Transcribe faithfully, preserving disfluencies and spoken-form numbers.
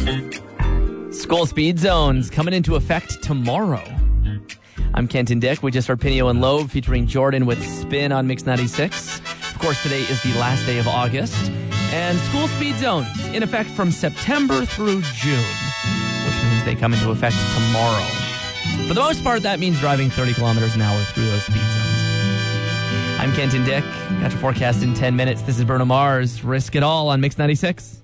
School speed zones coming into effect tomorrow. I'm Kenton Dick. We just heard Pinio and Loeb featuring Jordan with Spin on Mix ninety-six. Of course, today is the last day of August. And school speed zones in effect from September through June, which means they come into effect tomorrow. For the most part, that means driving thirty kilometers an hour through those speed zones. I'm Kenton Dick. Got your forecast in ten minutes. This is Bruno Mars. Risk It All on Mix ninety-six.